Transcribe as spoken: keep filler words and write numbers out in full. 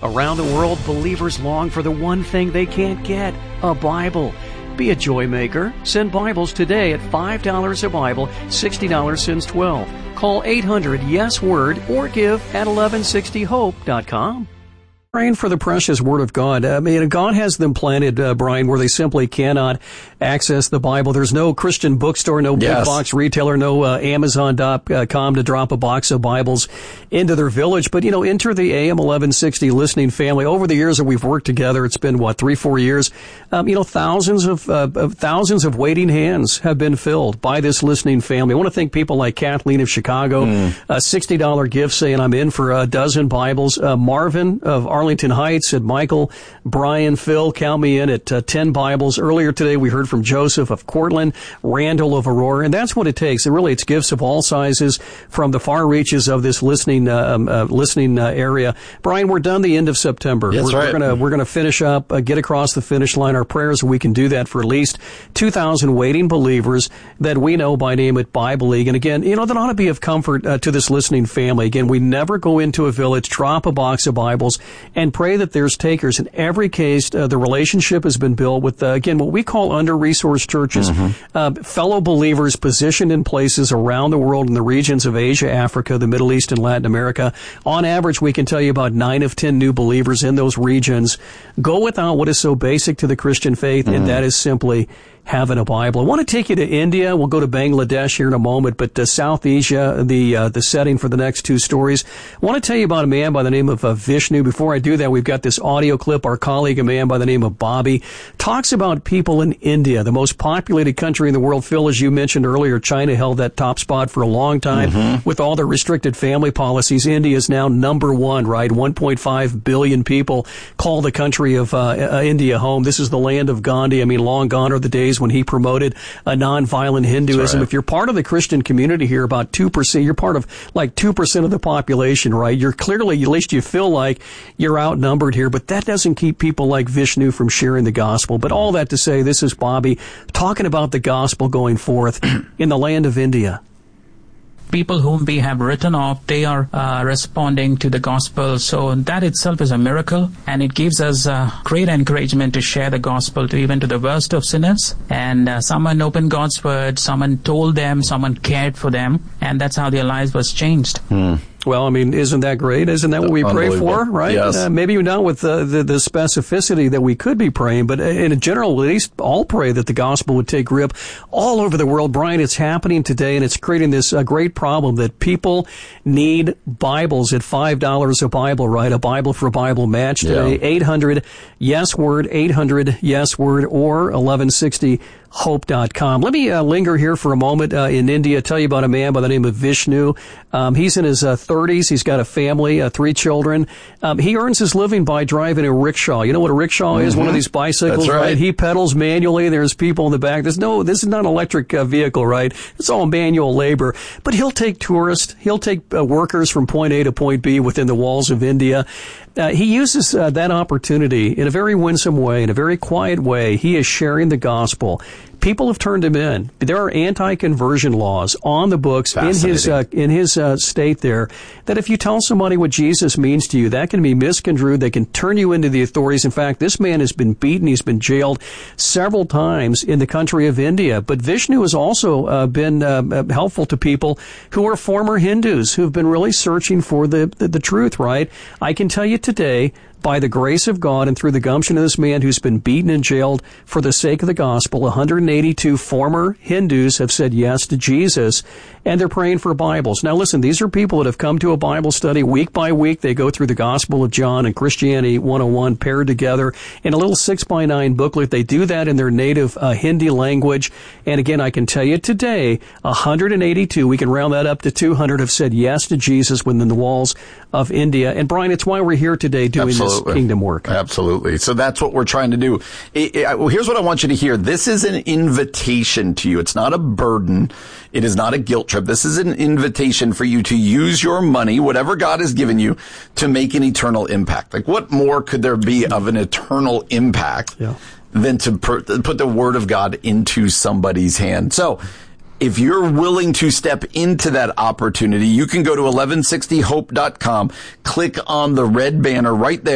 Around the world, believers long for the one thing they can't get, a Bible. Be a joy maker. Send Bibles today at five dollars a Bible, sixty dollars since twelve. Call eight hundred yes word or give at eleven sixty hope dot com. Praying for the precious Word of God. I mean, God has them planted, uh, Brian, where they simply cannot access the Bible. There's no Christian bookstore, no yes. big box retailer, no uh, Amazon dot com to drop a box of Bibles into their village. But, you know, enter the A M eleven sixty listening family. Over the years that we've worked together, it's been, what, three, four years? Um, you know, thousands of, uh, of thousands of waiting hands have been filled by this listening family. I want to thank people like Kathleen of Chicago, mm. a sixty dollars gift saying I'm in for a dozen Bibles. Uh, Marvin of Arlington Arlington Heights said, Michael, Brian, Phil, count me in at uh, ten Bibles. Earlier today, we heard from Joseph of Cortland, Randall of Aurora, and that's what it takes. It really, it's gifts of all sizes from the far reaches of this listening uh, uh, listening uh, area. Brian, we're done the end of September. That's we're, right. We're gonna we're gonna finish up, uh, get across the finish line. Our prayers we can do that for at least two thousand waiting believers that we know by name at Bible League. And again, you know, that ought to be of comfort uh, to this listening family. Again, we never go into a village, drop a box of Bibles, and pray that there's takers. In every case, uh, the relationship has been built with, uh, again, what we call under-resourced churches, mm-hmm. uh, fellow believers positioned in places around the world in the regions of Asia, Africa, the Middle East, and Latin America. On average, we can tell you about nine of ten new believers in those regions go without what is so basic to the Christian faith, mm-hmm. and that is simply having a Bible. I want to take you to India. We'll go to Bangladesh here in a moment, but uh, South Asia, the uh, the setting for the next two stories. I want to tell you about a man by the name of uh, Vishnu. Before I do that, we've got this audio clip. Our colleague, a man by the name of Bobby, talks about people in India, the most populated country in the world. Phil, as you mentioned earlier, China held that top spot for a long time. Mm-hmm. With all their restricted family policies, India is now number one, right? one point five billion people call the country of uh, uh, India home. This is the land of Gandhi. I mean, long gone are the days when he promoted a nonviolent Hinduism. Right. If you're part of the Christian community here, about two percent, you're part of like two percent of the population, right? You're clearly, at least you feel like you're outnumbered here, but that doesn't keep people like Vishnu from sharing the gospel. But all that to say, this is Bobby talking about the gospel going forth in the land of India. People whom we have written off, they are uh, responding to the gospel. So that itself is a miracle, and it gives us uh, great encouragement to share the gospel to even to the worst of sinners. And uh, someone opened God's word, someone told them, someone cared for them, and that's how their lives was changed. Hmm. Well, I mean, isn't that great? Isn't that what we pray for, right? Yes. Uh, maybe not with the, the, the specificity that we could be praying, but in general, at least all pray that the gospel would take grip all over the world. Brian, it's happening today, and it's creating this uh, great problem that people need Bibles at five dollars a Bible, right? A Bible for Bible match today. Yeah. eight hundred yes word, eight hundred yes word, or eleven sixty hope dot com. Let me uh, linger here for a moment uh, in India, tell you about a man by the name of Vishnu. Um, he's in his uh, thirties. He's got a family, uh, three children. Um, he earns his living by driving a rickshaw. You know what a rickshaw is? Mm-hmm. One of these bicycles, That's right. right? He pedals manually. There's people in the back. There's no, this is not an electric uh, vehicle, right? It's all manual labor. But he'll take tourists. He'll take uh, workers from point A to point B within the walls of India. Uh, he uses uh, that opportunity in a very winsome way, in a very quiet way. He is sharing the gospel. People have turned him in. There are anti-conversion laws on the books in his uh, in his uh, state there that if you tell somebody what Jesus means to you, that can be misconstrued. They can turn you into the authorities. In fact, this man has been beaten. He's been jailed several times in the country of India. But Vishnu has also uh, been uh, helpful to people who are former Hindus who've been really searching for the, the, the truth, right? I can tell you today, by the grace of God and through the gumption of this man who's been beaten and jailed for the sake of the gospel, one hundred eighty-two former Hindus have said yes to Jesus, and they're praying for Bibles. Now listen, these are people that have come to a Bible study week by week. They go through the Gospel of John and Christianity one oh one paired together in a little six by nine booklet. They do that in their native uh, Hindi language. And again, I can tell you today, one hundred eighty-two, we can round that up to two hundred, have said yes to Jesus within the walls of India. And Brian, it's why we're here today doing Absolutely. This kingdom work. Absolutely. So that's what we're trying to do. It, it, well, here's what I want you to hear. This is an invitation to you. It's not a burden. It is not a guilt trip. This is an invitation for you to use your money, whatever God has given you, to make an eternal impact. Like, what more could there be of an eternal impact yeah. than to per, put the Word of God into somebody's hand? So, if you're willing to step into that opportunity, you can go to eleven sixty hope dot com, click on the red banner right there.